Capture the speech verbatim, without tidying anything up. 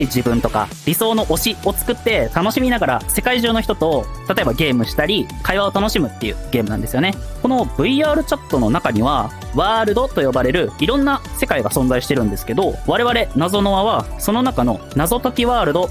自分とか理想の推しを作って楽しみながら世界中の人と例えばゲームしたり会話を楽しむっていうゲームなんですよね。この ブイアール チャットの中にはワールドと呼ばれるいろんな世界が存在してるんですけど、我々謎の輪はその中の謎解きワールド